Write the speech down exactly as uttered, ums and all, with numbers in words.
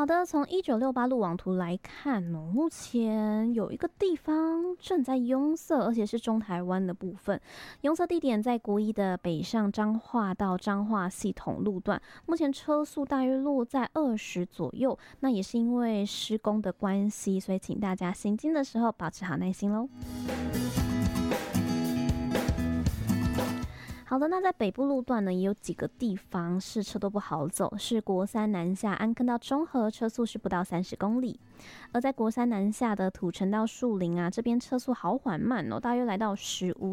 好的，从一九六八路网图来看哦，目前有一个地方正在拥塞，而且是中台湾的部分。拥塞地点在国一的北上彰化到彰化系统路段，目前车速大约落在二十左右。那也是因为施工的关系，所以请大家行经的时候保持好耐心喽。好的，那在北部路段呢，也有几个地方是车都不好走，是国三南下安坑到中和，车速是不到三十公里；而在国三南下的土城到树林啊，这边车速好缓慢哦，大约来到十五